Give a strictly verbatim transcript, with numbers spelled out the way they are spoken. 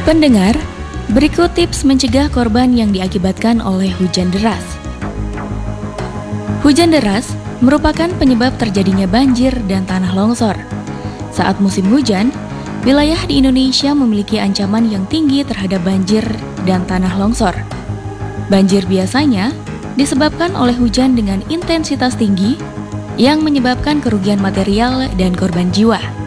Pendengar, berikut tips mencegah korban yang diakibatkan oleh hujan deras. Hujan deras merupakan penyebab terjadinya banjir dan tanah longsor. Saat musim hujan, wilayah di Indonesia memiliki ancaman yang tinggi terhadap banjir dan tanah longsor. Banjir biasanya disebabkan oleh hujan dengan intensitas tinggi yang menyebabkan kerugian material dan korban jiwa.